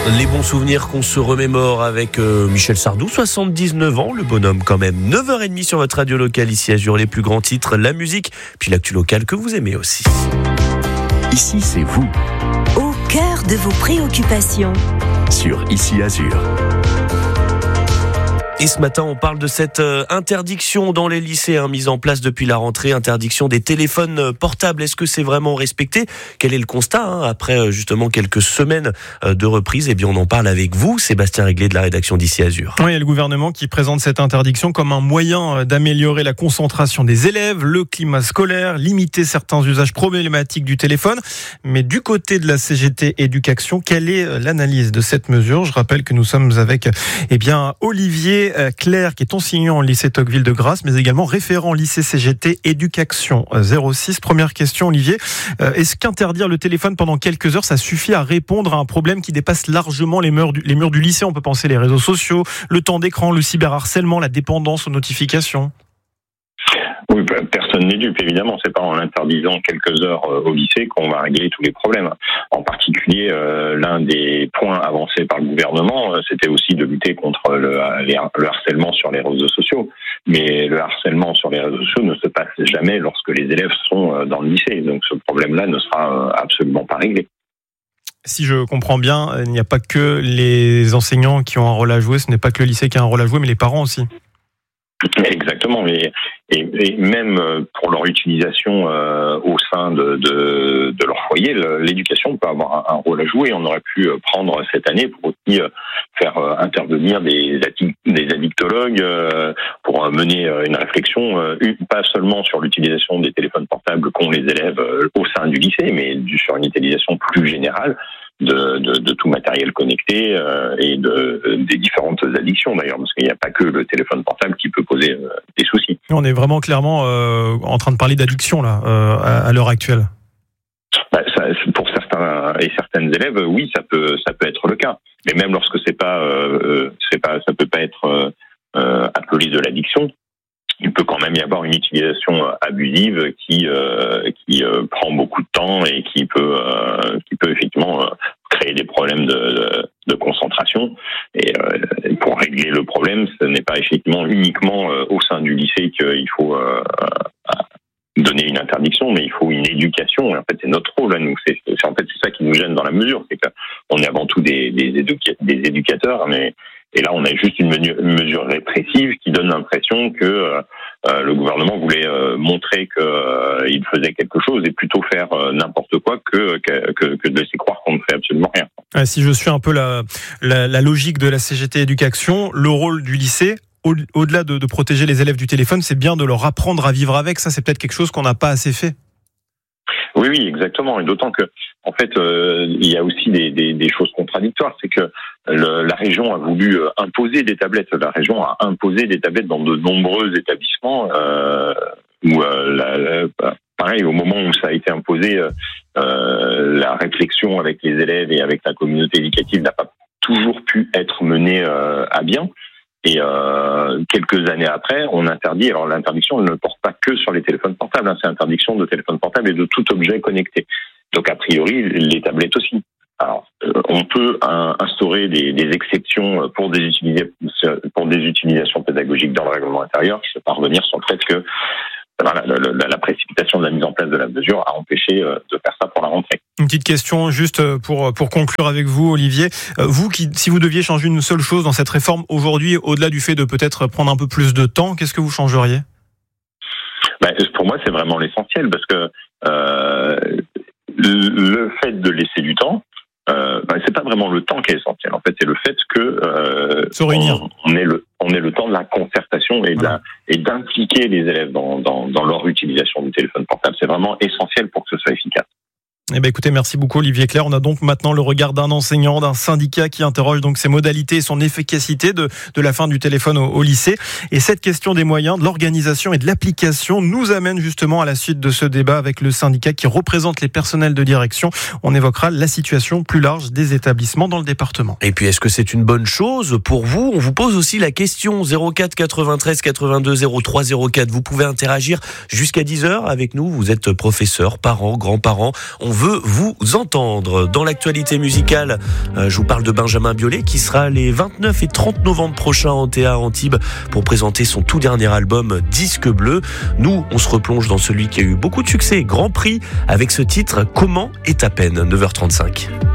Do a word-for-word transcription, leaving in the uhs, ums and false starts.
Les bons souvenirs qu'on se remémore avec euh, Michel Sardou, soixante-dix-neuf ans, le bonhomme quand même. neuf heures trente sur votre radio locale ici à Azur, les plus grands titres, la musique, puis l'actu locale que vous aimez aussi. Ici, c'est vous. Au cœur de vos préoccupations. Sur Ici Azur. Et ce matin, on parle de cette euh, interdiction dans les lycées hein, mise en place depuis la rentrée, interdiction des téléphones euh, portables. Est-ce que c'est vraiment respecté ? Quel est le constat hein, après euh, justement quelques semaines euh, de reprise ? Eh bien, on en parle avec vous, Sébastien Réglet de la rédaction d'Ici Azur. Oui, il y a le gouvernement qui présente cette interdiction comme un moyen d'améliorer la concentration des élèves, le climat scolaire, limiter certains usages problématiques du téléphone. Mais du côté de la C G T Éducation, quelle est l'analyse de cette mesure ? Je rappelle que nous sommes avec eh bien Olivier Claire, qui est enseignant au lycée Tocqueville de Grasse, mais également référent lycée C G T Éducation zéro six. Première question, Olivier. Est-ce qu'interdire le téléphone pendant quelques heures, ça suffit à répondre à un problème qui dépasse largement les murs du, les murs du lycée ? On peut penser les réseaux sociaux, le temps d'écran, le cyberharcèlement, la dépendance aux notifications. Oui, personne n'est dupe, évidemment. C'est pas en l'interdisant quelques heures au lycée qu'on va régler tous les problèmes. En particulier, euh, l'un des points avancés par le gouvernement, c'était aussi de lutter contre le, le harcèlement sur les réseaux sociaux. Mais le harcèlement sur les réseaux sociaux ne se passe jamais lorsque les élèves sont dans le lycée. Donc ce problème-là ne sera absolument pas réglé. Si je comprends bien, il n'y a pas que les enseignants qui ont un rôle à jouer, ce n'est pas que le lycée qui a un rôle à jouer, mais les parents aussi. Exactement, et, et, et même pour leur utilisation euh, au sein de, de, de leur foyer, l'éducation peut avoir un, un rôle à jouer. On aurait pu prendre cette année pour aussi faire intervenir des, des addictologues euh, pour mener une réflexion, euh, pas seulement sur l'utilisation des téléphones portables qu'ont les élèves euh, au sein du lycée, mais sur une utilisation plus générale De, de, de tout matériel connecté euh, et de, des différentes addictions d'ailleurs, parce qu'il n'y a pas que le téléphone portable qui peut poser euh, des soucis. On est vraiment clairement euh, en train de parler d'addiction là, euh, à, à l'heure actuelle. Bah, ça, pour certains et certaines élèves, oui, ça peut ça peut être le cas. Mais même lorsque c'est pas euh, c'est pas ça peut pas être euh, appelé de l'addiction. Il peut quand même y avoir une utilisation abusive qui euh, qui euh, prend beaucoup de temps et qui peut euh, qui peut effectivement euh, créer des problèmes de, de, de concentration. Et euh, pour régler le problème, ce n'est pas effectivement uniquement euh, au sein du lycée qu'il faut euh, donner une interdiction, mais il faut une éducation. Et en fait, c'est notre rôle à nous. C'est, c'est en fait c'est ça qui nous gêne dans la mesure, c'est qu'on est avant tout des des, éduca- des éducateurs, mais et là, on a juste une mesure répressive qui donne l'impression que euh, le gouvernement voulait euh, montrer qu'il euh, faisait quelque chose et plutôt faire euh, n'importe quoi que, que, que de laisser croire qu'on ne fait absolument rien. Ouais, si je suis un peu la, la, la logique de la C G T Éducation, le rôle du lycée, au, au-delà de, de protéger les élèves du téléphone, c'est bien de leur apprendre à vivre avec. Ça, c'est peut-être quelque chose qu'on n'a pas assez fait. Oui, oui, exactement. Et d'autant que, en fait, euh, il y a aussi des, des, des choses contradictoires. C'est que le, la région a voulu imposer des tablettes. La région a imposé des tablettes dans de nombreux établissements. Euh, où, euh, la, la, pareil, au moment où ça a été imposé, euh, la réflexion avec les élèves et avec la communauté éducative n'a pas toujours pu être menée euh, à bien. Et euh, quelques années après, on interdit. Alors l'interdiction ne porte pas que sur les téléphones portables, hein, c'est l'interdiction de téléphones portables et de tout objet connecté. Donc a priori, les tablettes aussi. Alors euh, on peut un, instaurer des, des exceptions pour des, utilisa- pour des utilisations pédagogiques dans le règlement intérieur. Je ne vais pas revenir sur le fait que la, la, la, la précipitation de la mise en place de la mesure a empêché euh, de faire ça pour la rentrée. Une petite question juste pour pour conclure avec vous, Olivier. Vous, qui, si vous deviez changer une seule chose dans cette réforme aujourd'hui, au-delà du fait de peut-être prendre un peu plus de temps, qu'est-ce que vous changeriez ? Ben, pour moi, c'est vraiment l'essentiel parce que euh, le fait de laisser du temps, euh, ben, c'est pas vraiment le temps qui est essentiel. En fait, c'est le fait que euh, se réunir. On, on ait le on ait le temps de la concertation et, de la, et d'impliquer les élèves dans, dans, dans leur utilisation du téléphone portable. C'est vraiment essentiel pour que ce soit efficace. Eh ben écoutez, merci beaucoup Olivier Claire. On a donc maintenant le regard d'un enseignant, d'un syndicat qui interroge donc ses modalités et son efficacité de, de la fin du téléphone au, au lycée. Et cette question des moyens, de l'organisation et de l'application nous amène justement à la suite de ce débat avec le syndicat qui représente les personnels de direction. On évoquera la situation plus large des établissements dans le département. Et puis, est-ce que c'est une bonne chose pour vous ? On vous pose aussi la question zéro quatre quatre-vingt-treize quatre-vingt-deux zéro trois zéro quatre. Vous pouvez interagir jusqu'à dix heures avec nous. Vous êtes professeur, parents, grands-parents. On veut vous entendre. Dans l'actualité musicale, euh, je vous parle de Benjamin Biolay qui sera les vingt-neuf et trente novembre prochains en T A Antibes pour présenter son tout dernier album Disque Bleu. Nous, on se replonge dans celui qui a eu beaucoup de succès, Grand Prix, avec ce titre Comment est ta peine, neuf heures trente-cinq.